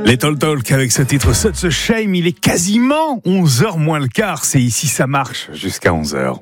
Les Talk avec ce titre Such a Shame, il est quasiment 11h moins le quart, c'est ici ça marche jusqu'à 11h.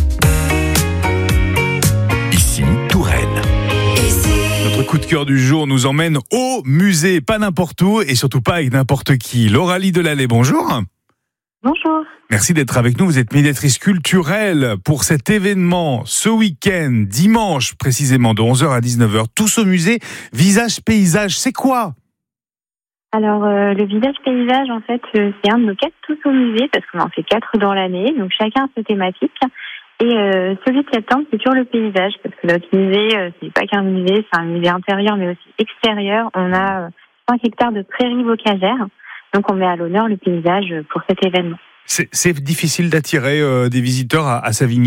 Ici Touraine. Notre coup de cœur du jour nous emmène au musée, pas n'importe où et surtout pas avec n'importe qui. Lauralie Delallay, bonjour. Bonjour. Merci d'être avec nous, vous êtes médiatrice culturelle pour cet événement ce week-end, dimanche précisément de 11h à 19h, tous au musée, Visage Paysage, c'est quoi ? Alors, le visage paysage, en fait, c'est un de nos 4 tous au musée, parce qu'on en fait 4 dans l'année, donc chacun a sa thématique. Et celui de septembre, c'est sur le paysage, parce que notre musée, c'est pas qu'un musée, c'est un musée intérieur, mais aussi extérieur. On a 5 hectares de prairies bocagères, donc on met à l'honneur le paysage pour cet événement. C'est difficile d'attirer des visiteurs à Savigny ?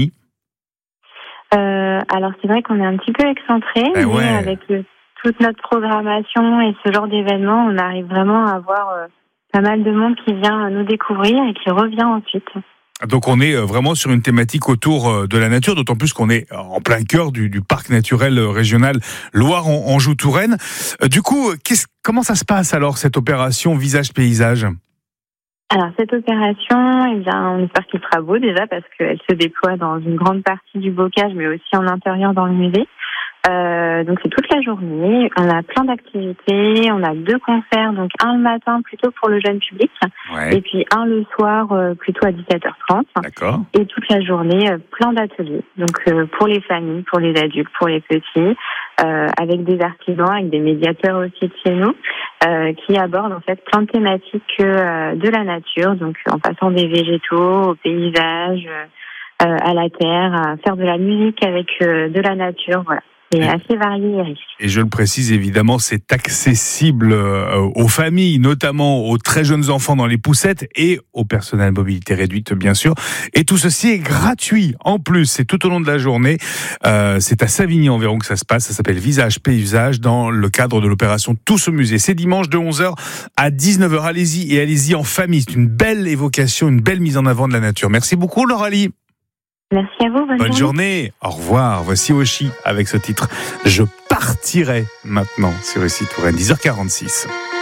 Alors, c'est vrai qu'on est un petit peu excentré, mais ouais. avec toute notre programmation et ce genre d'événement, on arrive vraiment à avoir pas mal de monde qui vient nous découvrir et qui revient ensuite. Donc on est vraiment sur une thématique autour de la nature, d'autant plus qu'on est en plein cœur du parc naturel régional Loire-Anjou-Touraine. Du coup, comment ça se passe alors cette opération Visage Paysage ? Alors cette opération, eh bien, on espère qu'il sera beau déjà parce qu'elle se déploie dans une grande partie du bocage, mais aussi en intérieur dans le musée. Donc c'est toute la journée, on a plein d'activités, on a 2 concerts, donc un le matin plutôt pour le jeune public, ouais. Et puis un le soir plutôt à 17h30. D'accord. Et toute la journée, plein d'ateliers, donc pour les familles, pour les adultes, pour les petits, avec des artisans, avec des médiateurs aussi de chez nous, qui abordent en fait plein de thématiques de la nature, donc en passant des végétaux au paysage, à la terre, à faire de la musique avec de la nature, voilà. C'est assez varié et riche. Et je le précise évidemment, c'est accessible aux familles, notamment aux très jeunes enfants dans les poussettes et au personnel mobilité réduite bien sûr. Et tout ceci est gratuit en plus, c'est tout au long de la journée. C'est à Savigny environ que ça se passe, ça s'appelle Visage Paysage dans le cadre de l'opération Tous au musée. C'est dimanche de 11h à 19h, allez-y et allez-y en famille. C'est une belle évocation, une belle mise en avant de la nature. Merci beaucoup Lauralie. Merci à vous, bonne journée. Au revoir. Voici Oshi avec ce titre. Je partirai maintenant sur ici Touraine, 10h46.